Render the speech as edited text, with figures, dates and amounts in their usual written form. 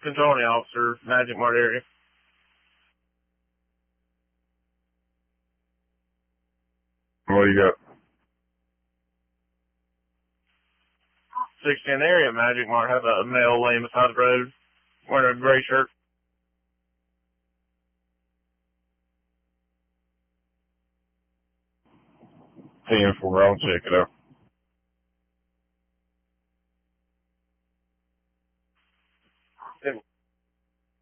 Controlling officer, Magic Mart area. What do you got? 610 area, Magic Mart. Have a male laying beside the road, wearing a gray shirt. 10-4, I'll check it out.